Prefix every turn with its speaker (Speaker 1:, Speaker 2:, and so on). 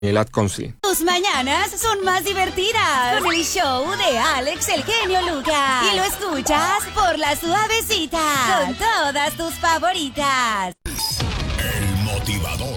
Speaker 1: El Atconsi.
Speaker 2: Tus mañanas son más divertidas con el show de Alex el genio Lucas. Y lo escuchas por La Suavecita con todas tus favoritas.
Speaker 3: El motivador.